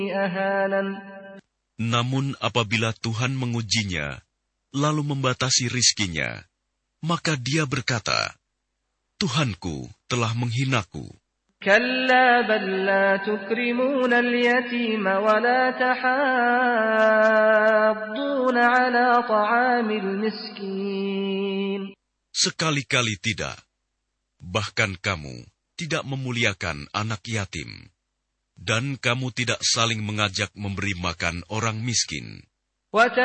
Namun apabila Tuhan mengujinya, lalu membatasi rizkinya, maka dia berkata, Tuhanku telah menghinaku. كلا بل لا تكرمون اليتيم ولا تحاضون على طعام المسكين. Sekali-kali tidak. Bahkan kamu tidak memuliakan anak yatim. Dan kamu tidak saling mengajak memberi makan orang miskin.